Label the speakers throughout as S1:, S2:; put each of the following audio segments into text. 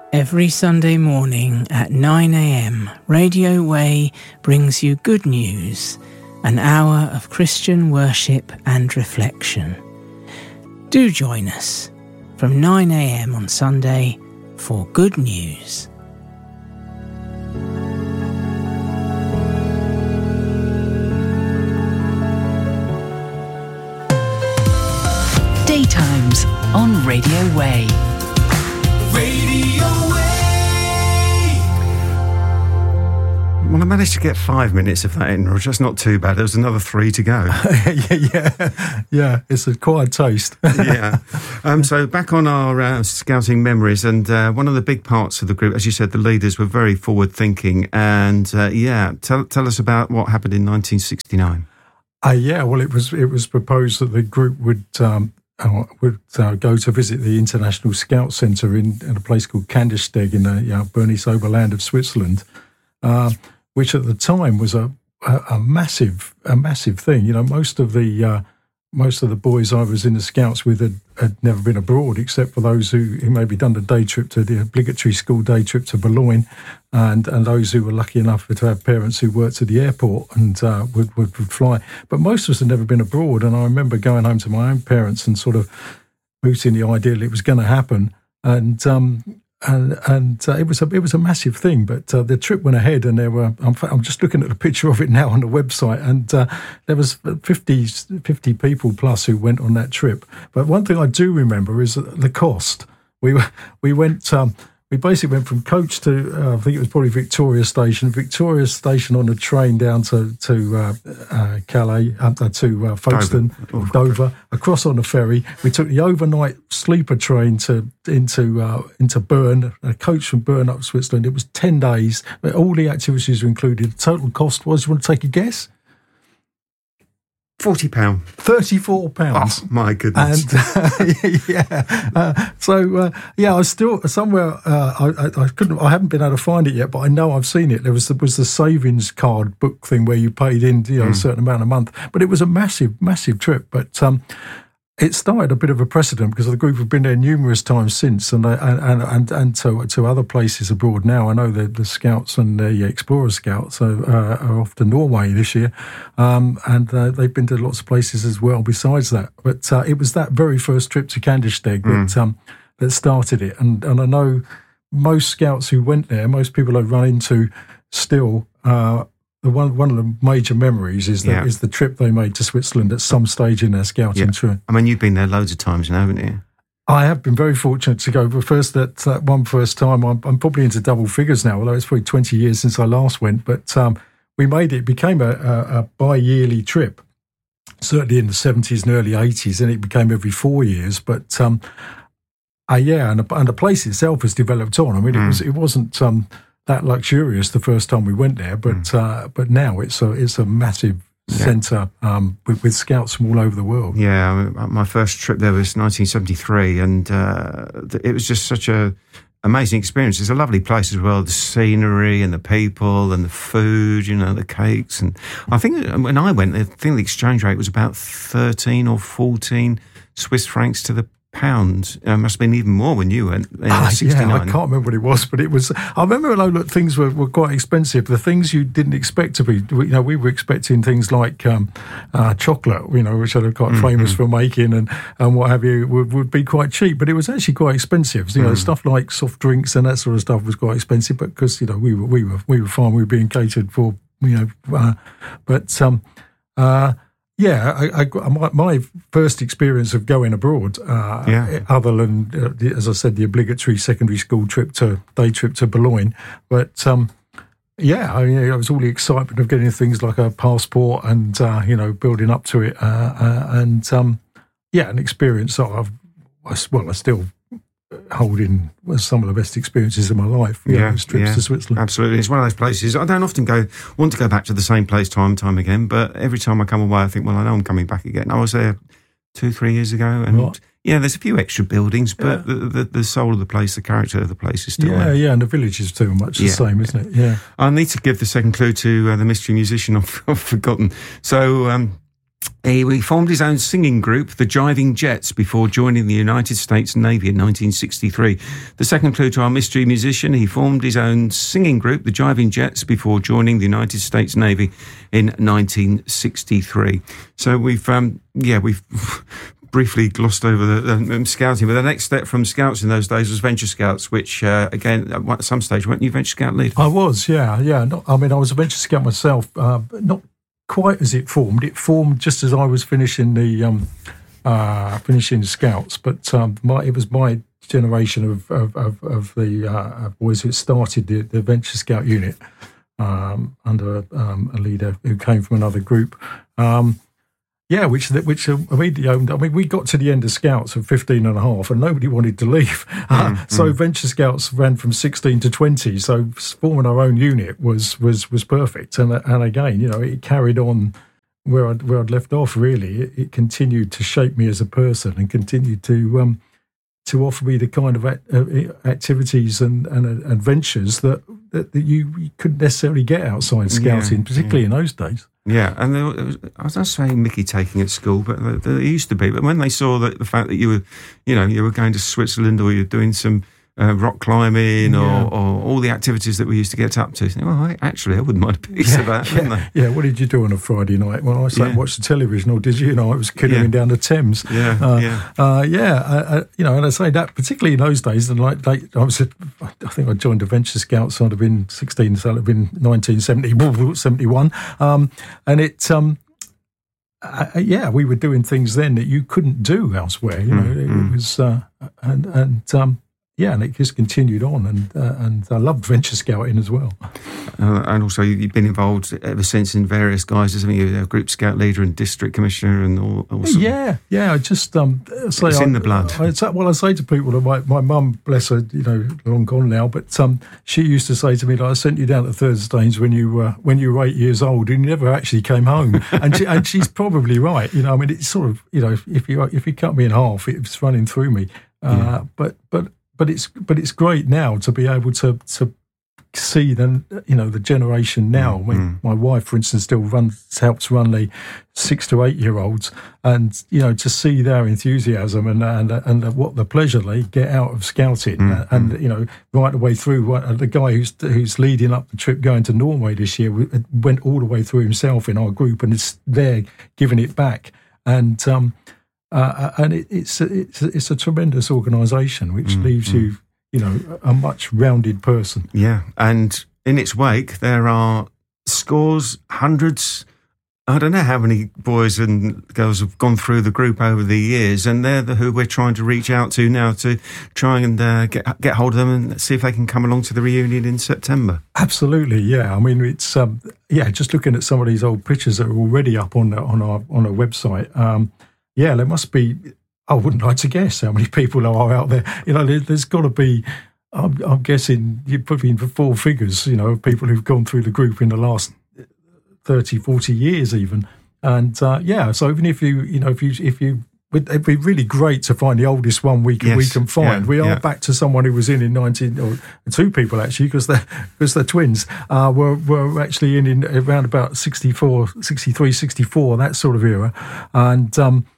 S1: Every Sunday morning at 9 a.m, Radio Way brings you good news, an hour of Christian worship and reflection. Do join us from 9 a.m. on Sunday for good news.
S2: Daytimes on Radio Way. Radio Way.
S3: Well, I managed to get 5 minutes of that in, which is not too bad. There was another 3 to go.
S4: yeah. It's a quiet taste.
S3: Yeah. So back on our scouting memories, and one of the big parts of the group, as you said, the leaders were very forward-thinking. And tell us about what happened in 1969.
S4: Well, it was proposed that the group would go to visit the International Scout Centre in a place called Kandersteg in the Bernese Oberland of Switzerland, which at the time was a massive thing. You know, most of the boys I was in the Scouts with had never been abroad, except for those who maybe done the day trip to the obligatory school day trip to Boulogne, and those who were lucky enough to have parents who worked at the airport and would fly. But most of us had never been abroad, and I remember going home to my own parents and sort of mooting the idea that it was going to happen, and it was a massive thing. But the trip went ahead, and there were. I'm just looking at the picture of it now on the website, and there was 50 people plus who went on that trip. But one thing I do remember is the cost. We went. We basically went from Coach to I think it was probably Victoria Station on the train down to Calais, to Folkestone, Dover, across on the ferry. We took the overnight sleeper train into Bern, a coach from Bern up Switzerland. It was 10 days. All the activities were included. The total cost was, you want to take a guess?
S3: £40.
S4: £34.
S3: Oh my goodness!
S4: And I was still somewhere. I couldn't. I haven't been able to find it yet, but I know I've seen it. There was the savings card book thing where you paid in, a certain amount a month. But it was a massive trip. But it started a bit of a precedent because the group have been there numerous times since, and to other places abroad now. I know the Scouts and the Explorer Scouts are off to Norway this year, and they've been to lots of places as well besides that. But it was that very first trip to Kandersteg that started it, and I know most Scouts who went there, most people I've run into still. One of the major memories is the trip they made to Switzerland at some stage in their scouting tour.
S3: I mean, you've been there loads of times now, haven't you?
S4: I have been very fortunate to go. But first time, I'm probably into double figures now, although it's probably 20 years since I last went. But we made it. It became a bi-yearly trip, certainly in the 70s and early 80s, and it became every 4 years. But and the place itself has developed on. I mean, it wasn't that luxurious the first time we went there, but now it's a massive centre with Scouts from all over the world.
S3: Yeah, I mean, my first trip there was 1973, and it was just such a amazing experience. It's a lovely place as well, the scenery and the people and the food, the cakes. And I think when I went, I think the exchange rate was about 13 or 14 Swiss francs to the pound. Must have been even more when you went in 69.
S4: I can't remember what it was, but it was. I remember things were quite expensive. The things you didn't expect to be. We were expecting things like chocolate, which are quite famous for making and what have you, would be quite cheap, but it was actually quite expensive. Stuff like soft drinks and that sort of stuff was quite expensive, but because we were fine, we were being catered for. My first experience of going abroad, other than, as I said, the obligatory secondary school day trip to Boulogne, but it was all the excitement of getting things like a passport and, building up to it, an experience that I still hold in some of the best experiences of my life. Trips to Switzerland.
S3: Absolutely. It's one of those places. I don't often want to go back to the same place time and time again, but every time I come away, I think, well, I know I'm coming back again. I was there 2-3 years ago, and there's a few extra buildings, but the soul of the place, the character of the place is still there.
S4: Yeah, and the village is too much the same, isn't it? Yeah.
S3: I need to give the second clue to the mystery musician I've forgotten. So He formed his own singing group, the Jiving Jets, before joining the United States Navy in 1963. The second clue to our mystery musician, he formed his own singing group, the Jiving Jets, before joining the United States Navy in 1963. So we've briefly glossed over the scouting, but the next step from Scouts in those days was Venture Scouts, which, again, at some stage, weren't you Venture Scout leader?
S4: I was, yeah. I was a Venture Scout myself, but not quite as it formed. It formed just as I was finishing the finishing Scouts, but it was my generation of the boys who started the Venture Scout unit under a leader who came from another group. Which immediately owned. I mean, we got to the end of Scouts at 15 and a half and nobody wanted to leave. So Venture Scouts ran from 16 to 20. So forming our own unit was perfect. And again, it carried on where I'd left off, really. It continued to shape me as a person and continued to offer me the kind of activities and adventures that you couldn't necessarily get outside scouting, particularly in those days.
S3: Yeah, and I was not saying Mickey taking at school, but there used to be. But when they saw the fact that you were going to Switzerland or you're doing some rock climbing or all the activities that we used to get up to, I wouldn't mind a piece of that, wouldn't they?
S4: Yeah, what did you do on a Friday night? Well, I sat and watched the television, or did you? I was canoeing down the Thames. And I say that particularly in those days, and I think I joined the Venture Scouts. So I'd have been 16, so I'd have been 1971, and it. We were doing things then that you couldn't do elsewhere. It was and it just continued on, and I loved Venture Scouting as well.
S3: And also, you've been involved ever since in various guises. I mean, you're a group scout leader and district commissioner and all. I just say it's in the blood.
S4: I say to people that my mum, bless her, long gone now, but she used to say to me, I sent you down to Thursdays when you were 8 years old, and you never actually came home. and she's probably right. It's sort of, if you cut me in half, it's running through me. But it's great now to be able to see the generation now. My wife, for instance, still helps run the 6 to 8 year olds, and to see their enthusiasm and what the pleasure they get out of scouting, and right the way through. The guy who's leading up the trip going to Norway this year went all the way through himself in our group, and is there giving it back. And it's a tremendous organisation which leaves you, a much rounded person.
S3: Yeah, and in its wake there are scores, hundreds. I don't know how many boys and girls have gone through the group over the years, and they're who we're trying to reach out to now to try and get hold of them and see if they can come along to the reunion in September.
S4: Absolutely, yeah. I mean, it's just looking at some of these old pictures that are already up on our website. There must be, I wouldn't like to guess how many people are out there. There's got to be, I'm guessing, you put me in for 4 figures, of people who've gone through the group in the last 30, 40 years even. And so even if it'd be really great to find the oldest one we can find. We are back to someone who was in 19, or 2 people actually, because they're twins, were actually in around about 64, 63, 64, that sort of era. And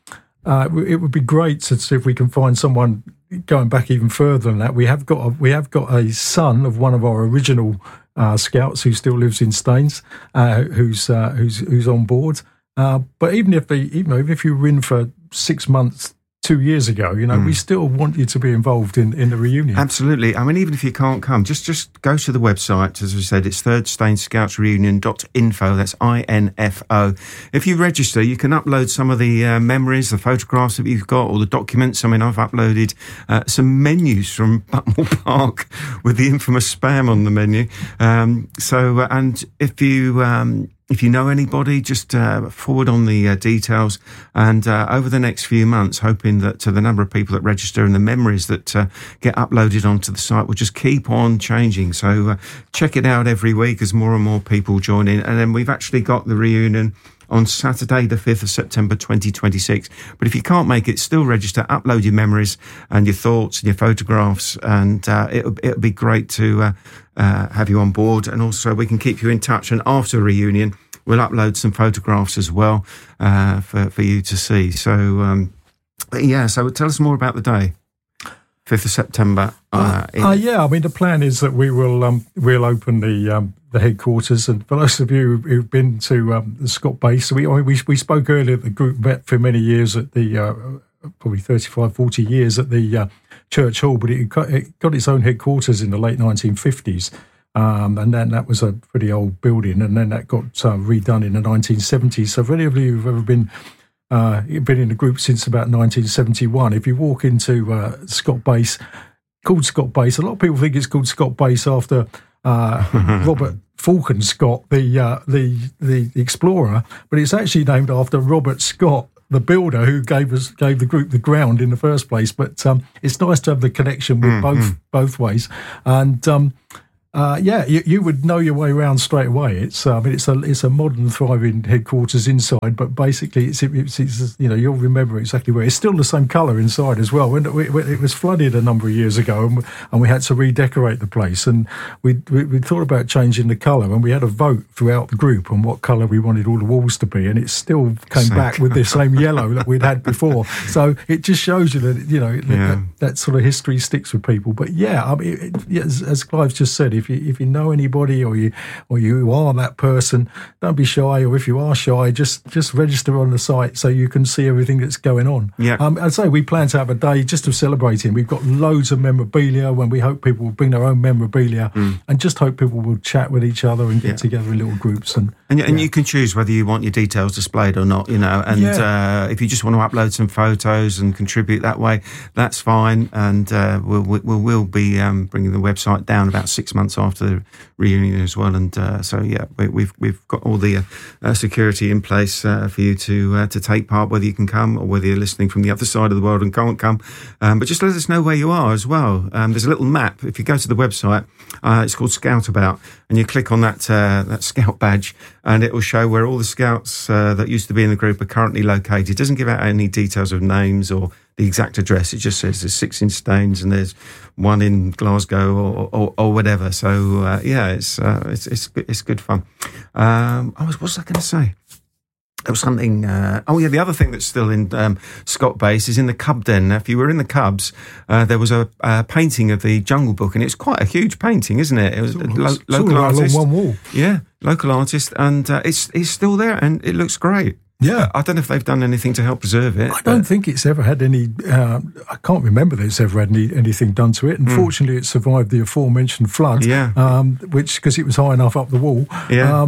S4: it would be great to see if we can find someone going back even further than that. We have got a son of one of our original scouts who still lives in Staines, who's on board. But even if you were in for 6 months 2 years ago, we still want you to be involved in the reunion.
S3: Absolutely. I mean, even if you can't come, just go to the website. As we said, it's thirdstainscoutsreunion.info. That's INFO. If you register, you can upload some of the memories, the photographs that you've got, or the documents. I mean, I've uploaded some menus from Buckmore Park with the infamous spam on the menu. And if you know anybody, just forward on the details. And over the next few months, hoping that the number of people that register and the memories that get uploaded onto the site will just keep on changing. So check it out every week as more and more people join in. And then we've actually got the reunion on Saturday, the 5th of September 2026. But if you can't make it, still register, upload your memories and your thoughts and your photographs, and it'll be great to have you on board. And also we can keep you in touch. And after the reunion, we'll upload some photographs as well for you to see. So, so tell us more about the day. 5th of September.
S4: The plan is that we'll open the headquarters, and for those of you who've been to the Scott Base, we spoke earlier. The group met for many years at the probably 35, 40 years at the Church Hall, but it got its own headquarters in the late 1950s, and then that was a pretty old building, and then that got redone in the 1970s. So for any of you who've ever been in the group since about 1971. If you walk into Scott Base, called Scott Base, a lot of people think it's called Scott Base after Robert Falcon Scott, the explorer, but it's actually named after Robert Scott, the builder who gave the group the ground in the first place. But it's nice to have the connection with both ways, and. You would know your way around straight away. It's a modern, thriving headquarters inside, but basically it's you'll remember exactly where. It's still the same colour inside as well. When it was flooded a number of years ago, and we had to redecorate the place, and we thought about changing the colour, and we had a vote throughout the group on what colour we wanted all the walls to be, and it still came back with the same yellow that we'd had before. So it just shows you that that sort of history sticks with people. But as Clive just said. If you know anybody or you are that person, don't be shy. Or if you are shy, just register on the site so you can see everything that's going on.
S3: Yeah.
S4: I'd say we plan to have a day just of celebrating. We've got loads of memorabilia when we hope people will bring their own memorabilia and just hope people will chat with each other and get together in little groups. And
S3: you can choose whether you want your details displayed or not, and if you just want to upload some photos and contribute that way, that's fine. And we'll be bringing the website down about 6 months after the reunion as well, and we've got all the security in place for you to take part, whether you can come or whether you're listening from the other side of the world and can't come. But just let us know where you are as well. There's a little map. If you go to the website, it's called Scout About, and you click on that scout badge, and it will show where all the scouts that used to be in the group are currently located. It doesn't give out any details of names or the exact address. It just says there's 6 in Staines and there's 1 in Glasgow or whatever. So it's good fun. What was I going to say? There was something. The other thing that's still in Scott Base is in the Cub Den. Now, if you were in the Cubs, there was a painting of the Jungle Book, and it's quite a huge painting, isn't it? It was local artist
S4: on one wall.
S3: Yeah, local artist, and it's still there, and it looks great.
S4: Yeah.
S3: I don't know if they've done anything to help preserve it.
S4: I don't think it's ever had any... I can't remember that it's ever had anything done to it. Unfortunately, it survived the aforementioned flood, because it was high enough up the wall.
S3: Yeah.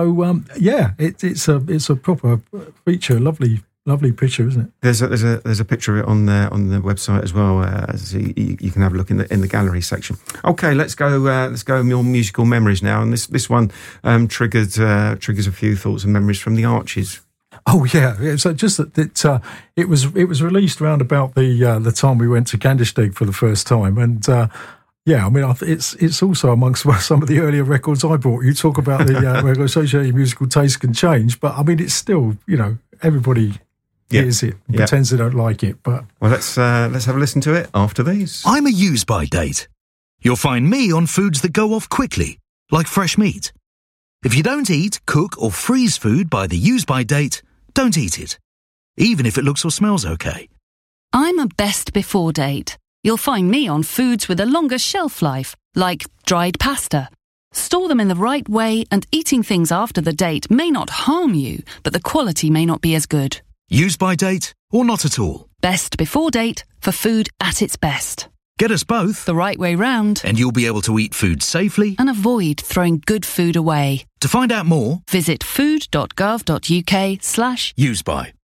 S4: It's a proper feature, lovely picture, isn't it?
S3: There's a picture of it on the website as well. So you can have a look in the gallery section. Okay, let's go more musical memories now, and this one triggers a few thoughts and memories from the Archies.
S4: Oh yeah, so just that it was released around about the time we went to Candlestick for the first time, and it's also amongst some of the earlier records I bought. You talk about the associated musical taste can change, but I mean it's still everybody hears it, pretends they don't like it. But
S3: let's have a listen to it after these.
S5: I'm a use-by date. You'll find me on foods that go off quickly, like fresh meat. If you don't eat, cook or freeze food by the use-by date, don't eat it, even if it looks or smells okay.
S6: I'm a best before date. You'll find me on foods with a longer shelf life, like dried pasta. Store them in the right way, and eating things after the date may not harm you, but the quality may not be as good.
S5: Use by date or not at all.
S6: Best before date for food at its best.
S5: Get us both
S6: the right way round,
S5: and you'll be able to eat food safely
S6: and avoid throwing good food away.
S5: To find out more,
S6: visit food.gov.uk/useby.